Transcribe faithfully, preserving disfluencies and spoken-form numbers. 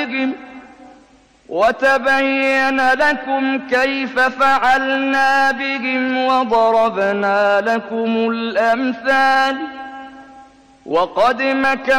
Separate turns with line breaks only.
وتبين لكم كيف فعلنا بهم وضربنا لكم الأمثال وقد مكروا